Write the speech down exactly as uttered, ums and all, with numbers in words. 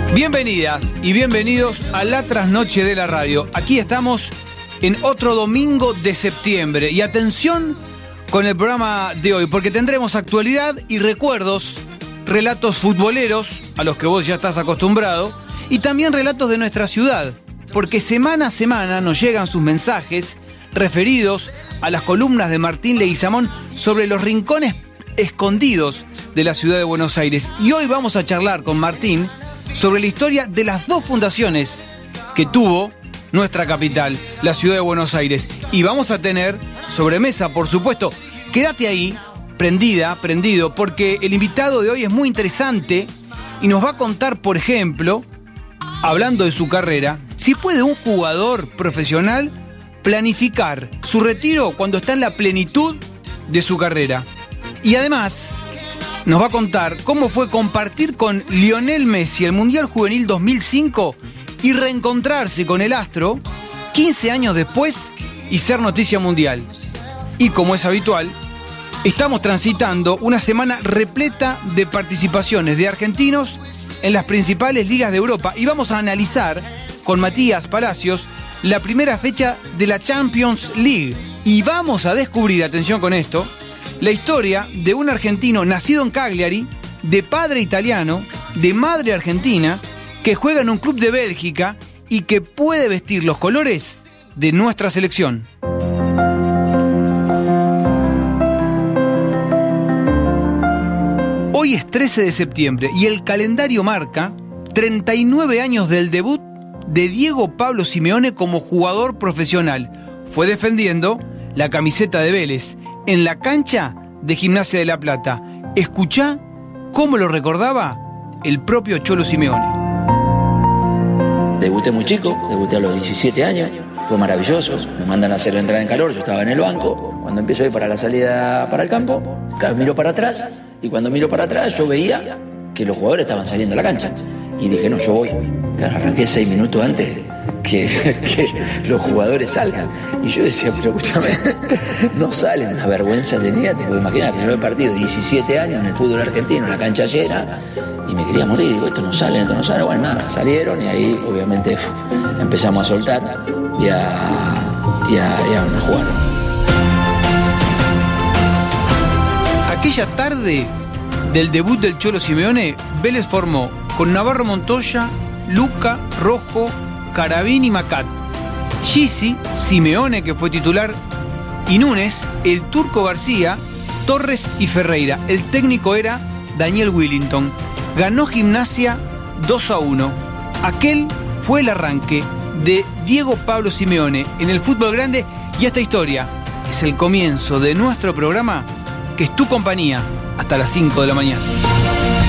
Bienvenidas y bienvenidos a la trasnoche de la radio. Aquí estamos en otro domingo de septiembre. Y atención con el programa de hoy, porque tendremos actualidad y recuerdos, relatos futboleros, a los que vos ya estás acostumbrado, y también relatos de nuestra ciudad, porque semana a semana nos llegan sus mensajes referidos a las columnas de Martín Leguizamón sobre los rincones escondidos de la ciudad de Buenos Aires. Y hoy vamos a charlar con Martín sobre la historia de las dos fundaciones que tuvo nuestra capital, la ciudad de Buenos Aires. Y vamos a tener sobremesa, por supuesto. Quédate ahí, prendida, prendido, porque el invitado de hoy es muy interesante y nos va a contar, por ejemplo, hablando de su carrera, si puede un jugador profesional planificar su retiro cuando está en la plenitud de su carrera. Y además nos va a contar cómo fue compartir con Lionel Messi el Mundial Juvenil dos mil cinco y reencontrarse con el astro quince años después y ser noticia mundial. Y como es habitual, estamos transitando una semana repleta de participaciones de argentinos en las principales ligas de Europa y vamos a analizar con Matías Palacios la primera fecha de la Champions League. Y vamos a descubrir, atención con esto, la historia de un argentino nacido en Cagliari, de padre italiano, de madre argentina, que juega en un club de Bélgica y que puede vestir los colores de nuestra selección. Hoy es trece de septiembre y el calendario marca treinta y nueve años del debut de Diego Pablo Simeone como jugador profesional. Fue defendiendo la camiseta de Vélez en la cancha de Gimnasia de La Plata. Escuchá cómo lo recordaba el propio Cholo Simeone. Debuté muy chico, debuté a los diecisiete años, fue maravilloso, me mandan a hacer la entrada en calor, yo estaba en el banco, cuando empiezo a ir para la salida para el campo, miro para atrás, y cuando miro para atrás yo veía que los jugadores estaban saliendo a la cancha, y dije, no, yo voy, claro, arranqué seis minutos antes que, que los jugadores salgan, y yo decía, pero escúchame, no salen, una vergüenza tenía, te puedo imaginar, primer partido, diecisiete años en el fútbol argentino, en la cancha llena, y me quería morir, digo, esto no sale, esto no sale, bueno, nada, salieron, y ahí, obviamente, empezamos a soltar, y a, y a, y a jugar. Aquella tarde del debut del Cholo Simeone, Vélez formó con Navarro Montoya, Luca, Rojo, Carabín y Macat, Gisi, Simeone, que fue titular, y Núñez, el Turco García, Torres y Ferreira. El técnico era Daniel Willington. Ganó Gimnasia dos a uno. Aquel fue el arranque de Diego Pablo Simeone en el fútbol grande, y esta historia es el comienzo de nuestro programa, que es tu compañía hasta las cinco de la mañana.